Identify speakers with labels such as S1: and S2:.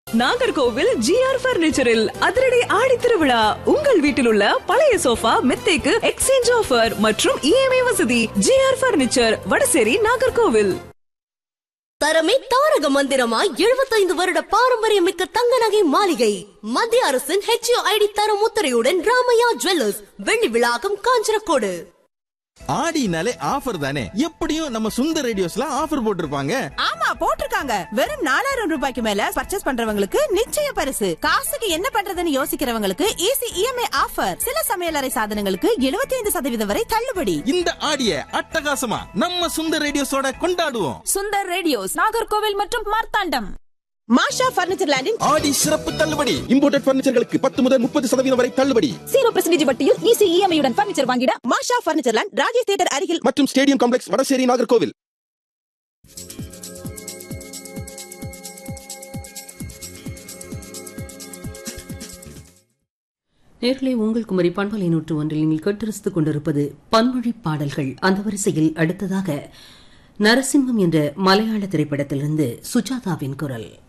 S1: Nagercoil GR பர்னிச்சரில் அதிரடி ஆடி திருவிழா. உங்கள் வீட்டில் உள்ள பழைய சோஃபா மெத்தைக்கு எக்ஸ்சேஞ்ச் ஆஃபர் மற்றும் இஎம்ஐ வசதி. GR furniture, Vadasery, Nagercoil.
S2: தரமே தாரக மந்திரமாய் 75 வருட பாரம்பரியமிக்க தங்க நகை மாளிகை. மத்திய அரசின் HUID தரம் முத்திரையுடன் ராமையா ஜுவல்லர்ஸ், வெள்ளி விழாக்கம், காஞ்சனக்கோடு.
S3: ஆடினாலே ஆஃபர் தானே, எப்படியும் நம்ம சுந்தர் ரேடியோஸ்ல ஆஃபர் போட்டிருப்பாங்க.
S4: ஆமா, போட்டிருக்காங்க. வெறும் 4000 ரூபாய்க்கு மேல பர்ச்சேஸ் பண்றவங்களுக்கு நிச்சய பரிசு. காசுக்கு என்ன பண்றதுன்னு யோசிக்கிறவங்களுக்கு ஈஸி இஎம்ஐ ஆஃபர். சில சமையலறை சாதனங்களுக்கு 75% வரை தள்ளுபடி.
S3: இந்த ஆடிய அட்டகாசமா நம்ம சுந்தர் ரேடியோஸோட கொண்டாடுவோம்.
S5: சுந்தர் ரேடியோஸ், நாகர்கோவில் மற்றும் மார்த்தாண்டம்.
S4: மாஷா பர்னிச்சர் லேண்டின்
S3: ஆடி சிறப்பு தள்ளுபடி. இம்போர்ட்டட் பர்னிச்சர்களுக்கு 10 முதல் 30% வரை தள்ளுபடி.
S5: 0% வட்டியில் ஈஸி இஎம்ஐயுடன் பர்னிச்சர் வாங்கிட
S4: மாஷா பர்னிச்சர் லேண்ட், ராஜேஷ் தியேட்டர் அருகில்
S3: மற்றும் ஸ்டேடியம் காம்ப்ளெக்ஸ், வடசேரி, நாகர்கோவில்.
S6: நேர்களே, உங்கள் குமரி பண்பலை 101 நீங்கள் கேட்டரசித்துக் கொண்டிருப்பது பன்மொழி பாடல்கள். அந்த வரிசையில் அடுத்ததாக நரசிம்மம் என்ற மலையாள திரைப்படத்திலிருந்து சுஜாதாவின் குரல்.